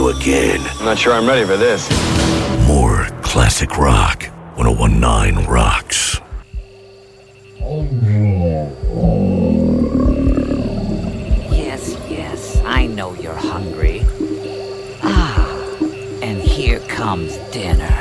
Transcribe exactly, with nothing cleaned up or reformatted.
you again. I'm not sure I'm ready for this. More classic rock. one oh one point nine Rocks. Yes, yes, I know you're hungry. Ah, and here comes dinner.